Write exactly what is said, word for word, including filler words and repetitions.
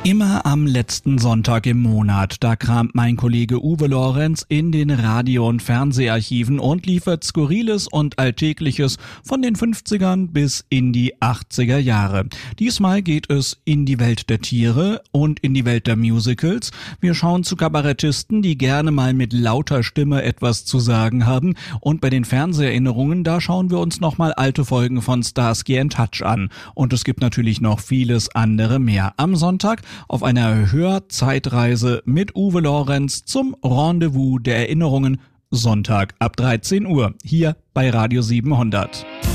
Immer am letzten Sonntag im Monat, da kramt mein Kollege Uwe Lorenz in den Radio- und Fernseharchiven und liefert Skurriles und Alltägliches von den fünfzigern bis in die achtziger Jahre. Diesmal geht es in die Welt der Tiere und in die Welt der Musicals. Wir schauen zu Kabarettisten, die gerne mal mit lauter Stimme etwas zu sagen haben. Und bei den Fernseherinnerungen, da schauen wir uns nochmal alte Folgen von Starsky and Hutch an. Und es gibt natürlich noch vieles andere mehr. Am Sonntag auf einer Hörzeitreise mit Uwe Lorenz zum Rendezvous der Erinnerungen, Sonntag ab dreizehn Uhr, hier bei Radio siebenhundert.